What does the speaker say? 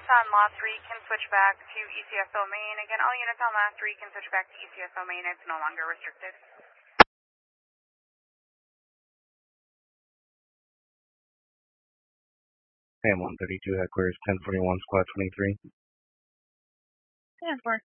on Lot 3 can switch back to ECSO main. Again, all units on Lot 3 can switch back to ECSO main. It's no longer restricted. AM 132 headquarters 1041 squad 23. 10-4.